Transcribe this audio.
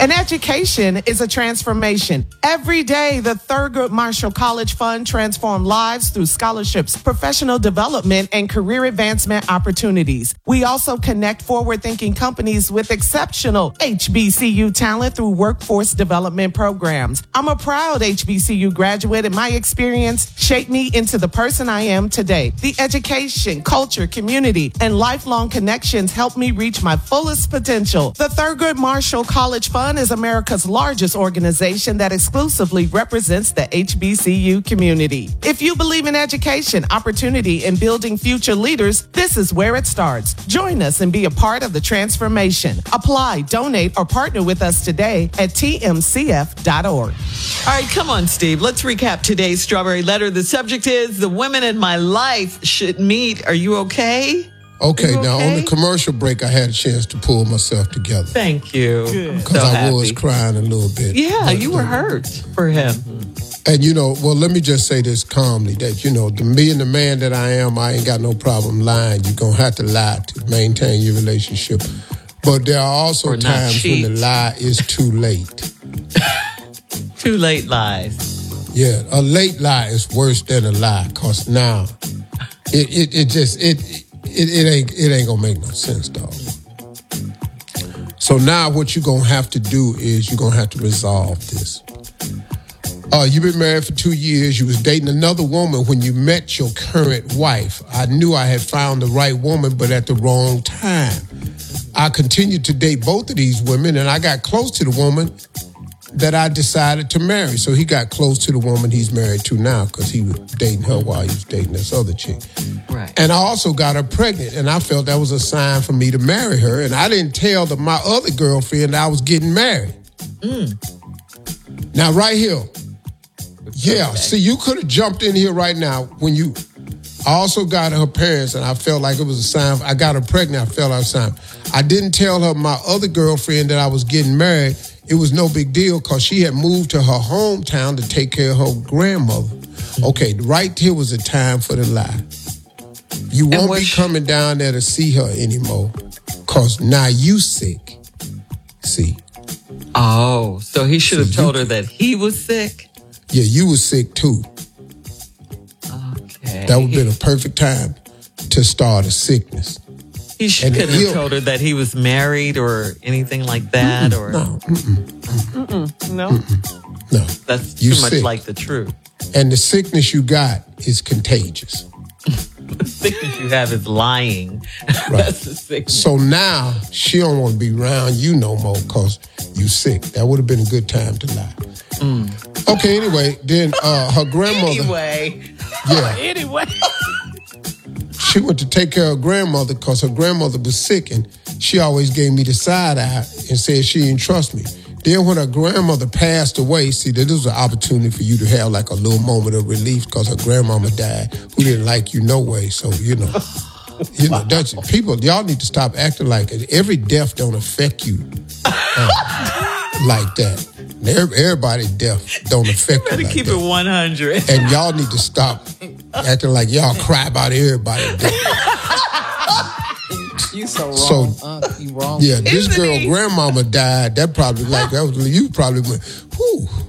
An education is a transformation. Every day, the Thurgood Marshall College Fund transforms lives through scholarships, professional development, and career advancement opportunities. We also connect forward-thinking companies with exceptional HBCU talent through workforce development programs. I'm a proud HBCU graduate, and my experience shaped me into the person I am today. The education, culture, community, and lifelong connections helped me reach my fullest potential. The Thurgood Marshall College Fund is America's largest organization that exclusively represents the HBCU community. If you believe in education, opportunity, and building future leaders, this is where it starts. Join us and be a part of the transformation. Apply, donate, or partner with us today at tmcf.org. All right, come on, Steve. Let's recap today's Strawberry Letter. The subject is the women in my life should meet. Are you okay? Okay, now on the commercial break, I had a chance to pull myself together. Thank you. Because I was crying a little bit. Yeah, you were hurt for him. And, let me just say this calmly, that, me and the man that I am, I ain't got no problem lying. You're going to have to lie to maintain your relationship. But there are also times when the lie is too late. Too late lies. Yeah, a late lie is worse than a lie, because now it ain't gonna make no sense, dog. So now what you're gonna have to do is you're gonna have to resolve this. You've been married for 2 years. You was dating another woman when you met your current wife. I knew I had found the right woman, but at the wrong time. I continued to date both of these women, and I got close to the woman that I decided to marry. So he got close to the woman he's married to now because he was dating her while he was dating this other chick. Right. And I also got her pregnant, and I felt that was a sign for me to marry her. And I didn't tell my other girlfriend that I was getting married. Now, right here. Yeah, see, you could have jumped in here right now I also got her parents, and I felt like it was a sign. I got her pregnant, I felt like a sign. I didn't tell her my other girlfriend that I was getting married. It was no big deal because she had moved to her hometown to take care of her grandmother. Okay, right here was the time for the lie. You won't be coming down there to see her anymore because now you sick. See? Oh, so he should have told her that he was sick? Yeah, you was sick too. Okay. That would have been a perfect time to start a sickness. He couldn't have told her that he was married or anything like that? No. No. That's too much like the truth. And the sickness you got is contagious. The sickness you have is lying. Right. That's the sickness. So now she don't want to be around you no more because you sick. That would have been a good time to lie. Okay, anyway, then her grandmother... Anyway. She went to take care of her grandmother because her grandmother was sick, and she always gave me the side eye and said she didn't trust me. Then when her grandmother passed away, see, this was an opportunity for you to have like a little moment of relief because her grandmama died, who didn't like you no way. So, that's people, y'all need to stop acting like it. Every death don't affect you like that. Everybody death don't affect you like keep that. it 100. And y'all need to stop acting like y'all cry about everybody death. You so wrong. You wrong. Yeah, this girl grandmama died. You probably went, whew.